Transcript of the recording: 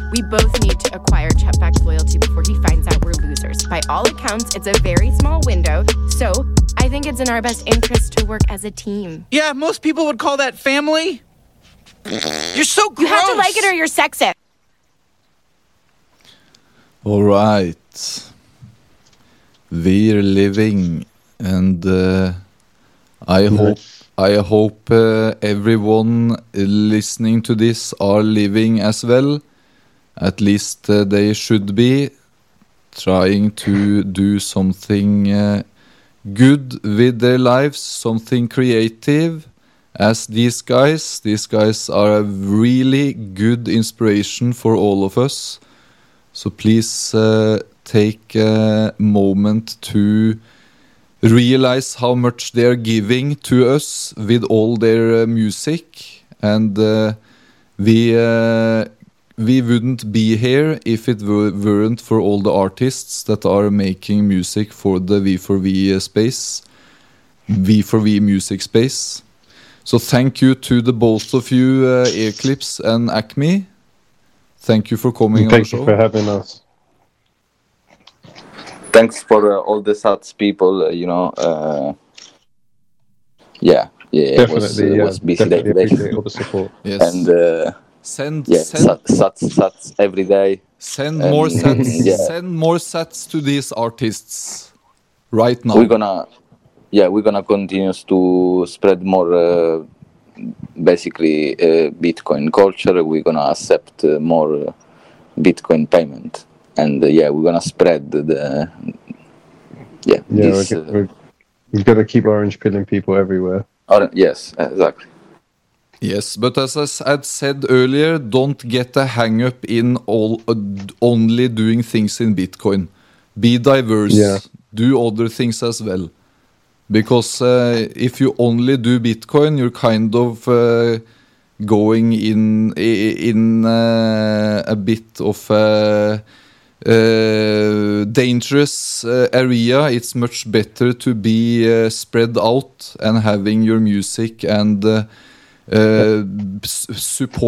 We both need to acquire Chetback's loyalty before he finds out we're losers. By all accounts, it's a very small window, so I think it's in our best interest to work as a team. Yeah, most people would call that family. You're so gross. You have to like it or you're sexist. All right. We're living, and I hope everyone listening to this are living as well. At least they should be trying to do something good with their lives, something creative. As these guys are a really good inspiration for all of us. So please take a moment to realize how much they are giving to us with all their music, and we wouldn't be here if it weren't for all the artists that are making music for the V4V space, V4V music space. So thank you to the both of you, Eclipse and Acme. Thank you for coming on the show. Thank you for having us. Thanks for all the SATS people, Definitely, it was busy day definitely today. appreciate all the support. Yes. And SATS every day. Send more sets. Yeah. Send more sets to these artists right now. We're gonna continue to spread more basically Bitcoin culture. We're gonna accept more Bitcoin payment, and we're gonna spread we're gonna keep orange pilling people everywhere. Yes, exactly. Yes, but as I had said earlier, don't get a hang up in only doing things in Bitcoin. Be diverse. Yeah. Do other things as well. Because if you only do Bitcoin, you're kind of going in a bit of a dangerous area. It's much better to be spread out and having your music and support